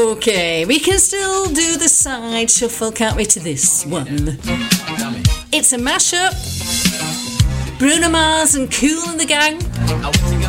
Okay, we can still do the side shuffle, can't we, to this one? It's a mashup. Bruno Mars and Kool and the Gang.